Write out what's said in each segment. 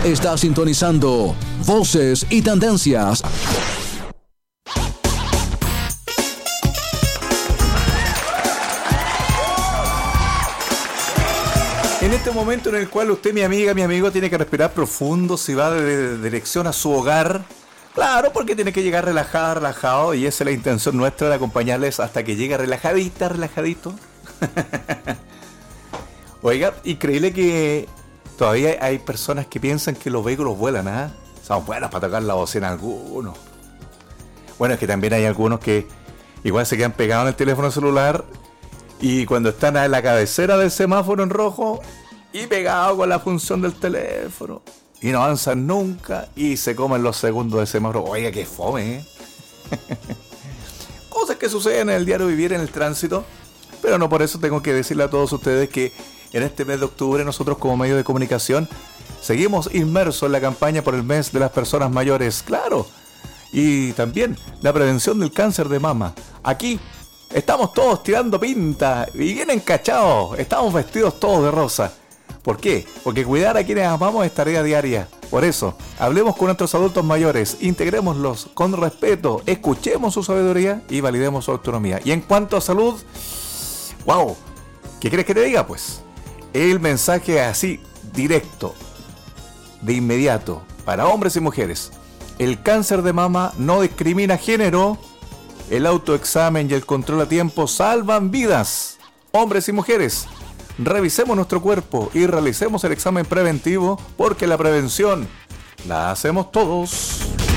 Está sintonizando Voces y Tendencias. En este momento en el cual usted, mi amiga, mi amigo, tiene que respirar profundo si va de dirección a su hogar. Claro, porque tiene que llegar relajada, relajado, y esa es la intención nuestra, de acompañarles hasta que llegue relajadita, relajadito. Oiga, increíble que todavía hay personas que piensan que los vehículos vuelan, ¿ah? Son buenos para tocar la bocina algunos. Bueno, es que también hay algunos que igual se quedan pegados en el teléfono celular y cuando están en la cabecera del semáforo en rojo y pegados con la función del teléfono y no avanzan nunca y se comen los segundos de semáforo. Oiga, qué fome, ¿eh? Cosas que suceden en el diario vivir, en el tránsito, pero no por eso tengo que decirle a todos ustedes que en este mes de octubre nosotros como medio de comunicación seguimos inmersos en la campaña por el mes de las personas mayores, claro, y también la prevención del cáncer de mama. Aquí estamos todos tirando pinta y bien encachados, estamos vestidos todos de rosa. ¿Por qué? Porque cuidar a quienes amamos es tarea diaria. Por eso, hablemos con nuestros adultos mayores, integrémoslos con respeto, escuchemos su sabiduría y validemos su autonomía. Y en cuanto a salud, ¡wow! ¿Qué quieres que te diga? Pues el mensaje así, directo, de inmediato, para hombres y mujeres. El cáncer de mama no discrimina género. El autoexamen y el control a tiempo salvan vidas. Hombres y mujeres, revisemos nuestro cuerpo y realicemos el examen preventivo, porque la prevención la hacemos todos.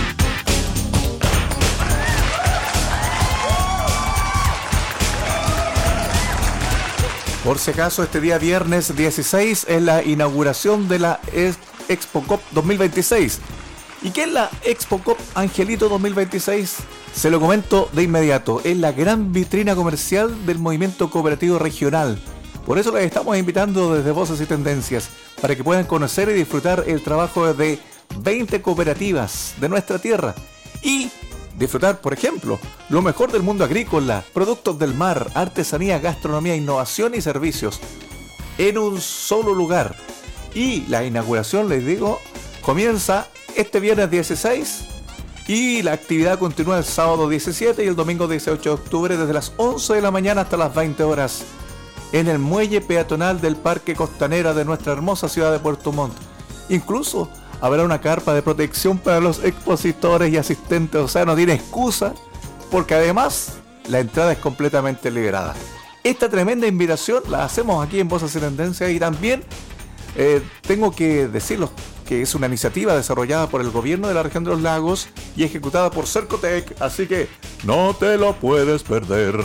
Por si acaso, este día viernes 16 es la inauguración de la Expo Cop 2026. ¿Y qué es la Expo Cop Angelito 2026? Se lo comento de inmediato. Es la gran vitrina comercial del movimiento cooperativo regional. Por eso les estamos invitando desde Voces y Tendencias, para que puedan conocer y disfrutar el trabajo de 20 cooperativas de nuestra tierra. Y disfrutar, por ejemplo, lo mejor del mundo agrícola, productos del mar, artesanía, gastronomía, innovación y servicios en un solo lugar. Y la inauguración, les digo, comienza este viernes 16 y la actividad continúa el sábado 17 y el domingo 18 de octubre desde las 11 de la mañana hasta las 20 horas en el muelle peatonal del Parque Costanera de nuestra hermosa ciudad de Puerto Montt. Incluso habrá una carpa de protección para los expositores y asistentes, o sea, no tiene excusa, porque además la entrada es completamente liberada. Esta tremenda invitación la hacemos aquí en Voces y Tendencias, y también tengo que decirlo que es una iniciativa desarrollada por el gobierno de la región de los lagos y ejecutada por Cercotec, así que no te lo puedes perder.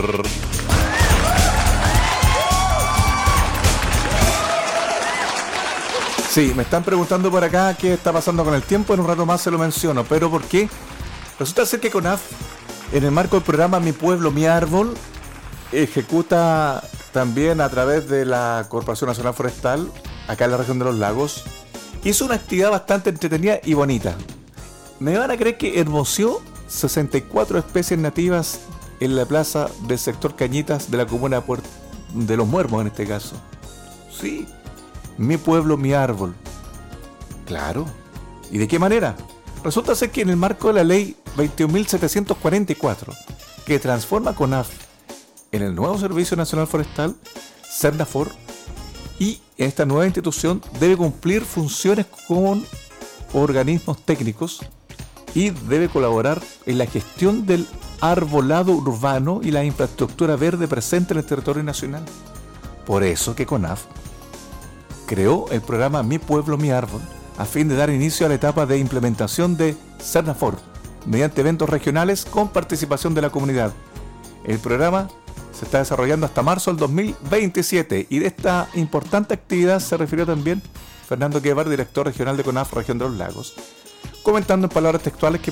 Sí, me están preguntando por acá qué está pasando con el tiempo. En un rato más se lo menciono. ¿Pero por qué? Resulta ser que CONAF, en el marco del programa Mi Pueblo, Mi Árbol, ejecuta también a través de la Corporación Nacional Forestal, acá en la región de los lagos, hizo una actividad bastante entretenida y bonita. Me van a creer que hermoseó 64 especies nativas en la plaza del sector Cañitas de la comuna de Los Muermos, en este caso. Sí. Mi pueblo, mi árbol. Claro. ¿Y de qué manera? Resulta ser que en el marco de la ley 21.744, que transforma CONAF en el nuevo Servicio Nacional Forestal, SERNAFOR, y en esta nueva institución debe cumplir funciones con organismos técnicos y debe colaborar en la gestión del arbolado urbano y la infraestructura verde presente en el territorio nacional. Por eso que CONAF creó el programa Mi Pueblo, Mi Árbol, a fin de dar inicio a la etapa de implementación de SERNAFOR, mediante eventos regionales con participación de la comunidad. El programa se está desarrollando hasta marzo del 2027, y de esta importante actividad se refirió también Fernando Guevara, director regional de CONAF Región de los Lagos, comentando en palabras textuales que